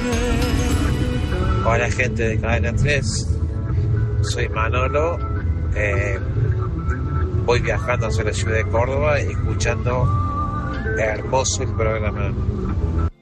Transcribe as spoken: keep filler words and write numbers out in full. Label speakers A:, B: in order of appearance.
A: Hola gente de Cadena tres, soy Manolo, eh, voy viajando hacia la ciudad de Córdoba y escuchando hermoso el programa.